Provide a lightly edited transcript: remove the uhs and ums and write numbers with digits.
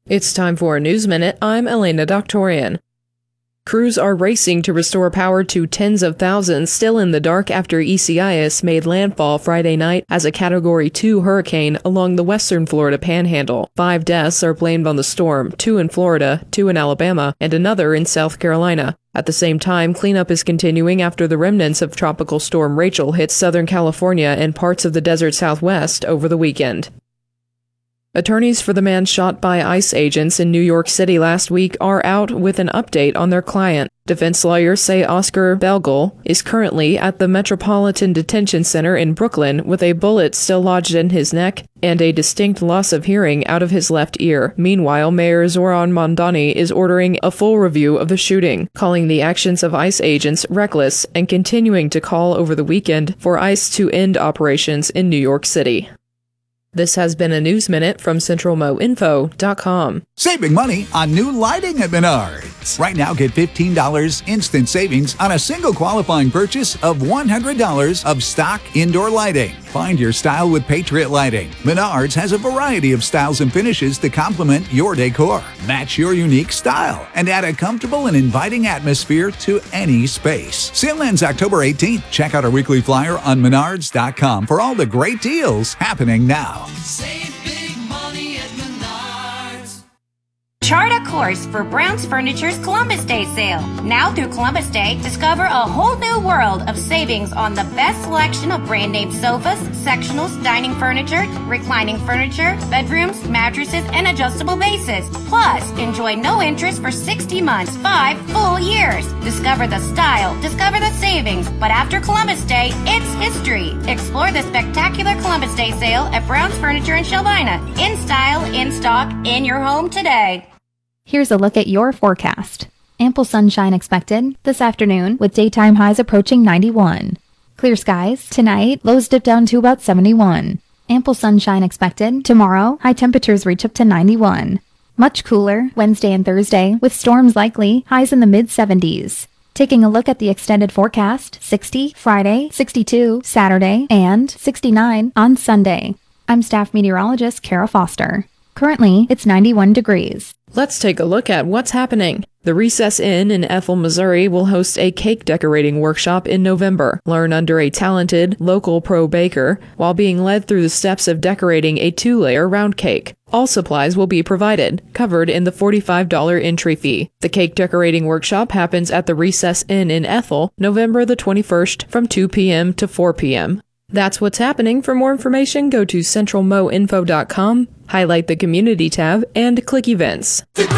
It's time for a News Minute. I'm Elena Doctorian. Crews are racing to restore power to tens of thousands still in the dark after Isaias made landfall Friday night as a Category 2 hurricane along the western Florida panhandle. 5 deaths are blamed on the storm, 2 in Florida, 2 in Alabama, and another in South Carolina. At the same time, cleanup is continuing after the remnants of Tropical Storm Rachel hit Southern California and parts of the desert Southwest over the weekend. Attorneys for the man shot by ICE agents in New York City last week are out with an update on their client. Defense lawyers say Oscar Belgel is currently at the Metropolitan Detention Center in Brooklyn with a bullet still lodged in his neck and a distinct loss of hearing out of his left ear. Meanwhile, Mayor Zoran Mondani is ordering a full review of the shooting, calling the actions of ICE agents reckless and continuing to call over the weekend for ICE to end operations in New York City. This has been a News Minute from CentralMoInfo.com. Saving money on new lighting at Menards. Right now, get $15 instant savings on a single qualifying purchase of $100 of stock indoor lighting. Find your style with Patriot Lighting. Menards has a variety of styles and finishes to complement your decor. Match your unique style and add a comfortable and inviting atmosphere to any space. Sale ends October 18th. Check out our weekly flyer on Menards.com for all the great deals happening now. Save big money at Menards. Chart a course for Brown's Furniture's Columbus Day sale. Now through Columbus Day, discover a whole new world of savings on the best selection of brand name sofas, sectionals, dining furniture, reclining furniture, bedrooms, mattresses, and adjustable bases. Plus, enjoy no interest for 60 months, 5 full years. Discover the style, discover the savings, but after Columbus Day, it's history. Explore the spectacular Columbus Day sale at Brown's Furniture in Shelvina. In style, in stock, in your home today. Here's a look at your forecast. Ample sunshine expected this afternoon with daytime highs approaching 91. Clear skies tonight, lows dip down to about 71. Ample sunshine expected tomorrow, high temperatures reach up to 91. Much cooler Wednesday and Thursday with storms likely, highs in the mid-70s. Taking a look at the extended forecast, 60 Friday, 62 Saturday, and 69 on Sunday. I'm staff meteorologist Kara Foster. Currently, it's 91 degrees. Let's take a look at what's happening. The Recess Inn in Ethel, Missouri will host a cake decorating workshop in November. Learn under a talented, local pro baker while being led through the steps of decorating a 2-layer round cake. All supplies will be provided, covered in the $45 entry fee. The cake decorating workshop happens at the Recess Inn in Ethel, November the 21st from 2 p.m. to 4 p.m. That's what's happening. For more information, go to CentralMoInfo.com, highlight the Community tab, and click Events.